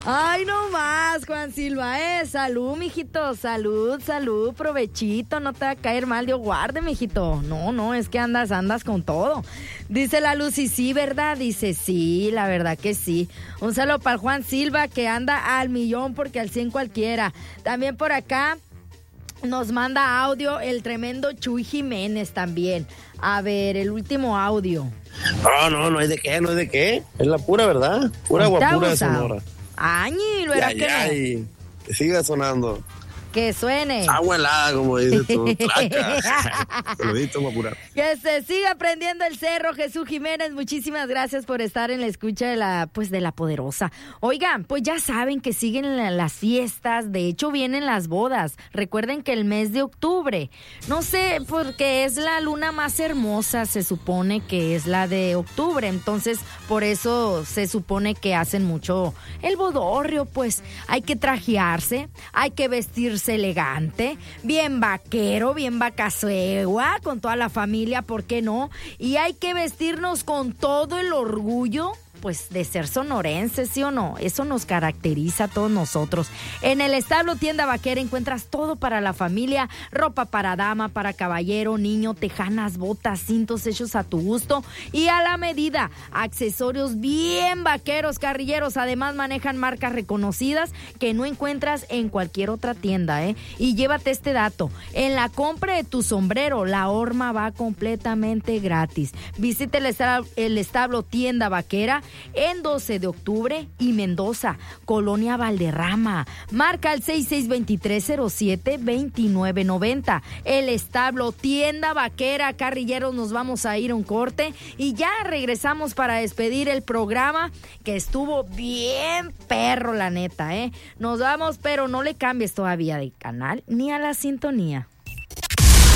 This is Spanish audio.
Ay, no más, Juan Silva, salud, mijito, salud, provechito, no te va a caer mal, Dios guarde, mijito. No, es que andas con todo. Dice la Lucy, sí, ¿verdad? Dice, sí, la verdad que sí. Un saludo para Juan Silva, que anda al millón porque al 100 cualquiera. También por acá nos manda audio el tremendo Chuy Jiménez también. A ver, el último audio. No hay de qué. Es la pura verdad, pura guapura de Sonora. Añi, lo era que no. Que siga sonando. Que suene. Agua helada, como dices tú. Saludito, guapura. Que se siga prendiendo el cerro, Jesús Jiménez. Muchísimas gracias por estar en la escucha de la Poderosa. Oigan, pues ya saben que siguen las fiestas. De hecho, vienen las bodas. Recuerden que el mes de octubre, no sé, porque es la luna más hermosa, se supone que es la de octubre. Entonces, por eso se supone que hacen mucho el bodorrio. Pues hay que trajearse, hay que vestirse elegante, bien vaquero, bien vacasuegua, con toda la familia, ¿por qué no? Y hay que vestirnos con todo el orgullo, pues, de ser sonorenses, ¿sí o no? Eso nos caracteriza a todos nosotros. En el Establo Tienda Vaquera encuentras todo para la familia, ropa para dama, para caballero, niño, tejanas, botas, cintos hechos a tu gusto y a la medida, accesorios bien vaqueros, carrilleros. Además manejan marcas reconocidas que no encuentras en cualquier otra tienda, ¿eh? Y llévate este dato, en la compra de tu sombrero, la horma va completamente gratis. Visita el Establo Tienda Vaquera en 12 de octubre y Mendoza, Colonia Valderrama. Marca al 6623072990. El Establo Tienda Vaquera. Carrilleros, nos vamos a ir a un corte y ya regresamos para despedir el programa, que estuvo bien perro, la neta, ¿eh? Nos vamos, pero no le cambies todavía de canal ni a la sintonía.